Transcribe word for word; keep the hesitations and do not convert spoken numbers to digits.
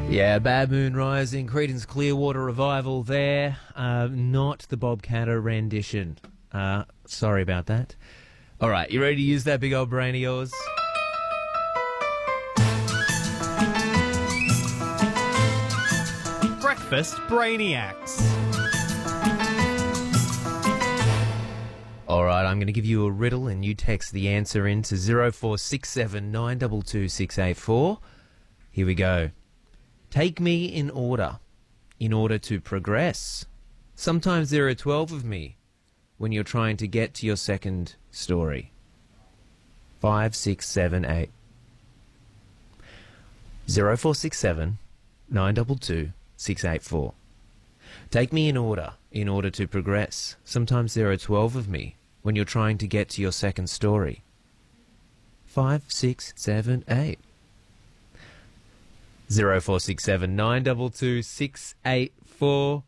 Yeah, Bad Moon Rising, Creedence Clearwater Revival there. Uh, not the Bob Catter rendition. Uh, sorry about that. All right, you ready to use that big old brain of yours? Breakfast Brainiacs. All right, I'm going to give you a riddle and you text the answer in to zero four six seven nine two two six eight four. Here we go. Take me in order, in order to progress. Sometimes there are twelve of me when you're trying to get to your second story. Five, six, seven, eight. Zero four six seven nine two two six eight four. Take me in order, in order to progress. Sometimes there are twelve of me when you're trying to get to your second story. Five, six, seven, eight. Zero four six seven nine two two six eight four.